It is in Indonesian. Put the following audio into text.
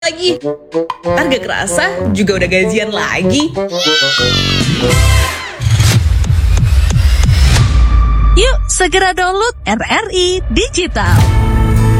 lagi. Ntar gak kerasa juga udah gajian lagi. Yuk segera download RRI Digital.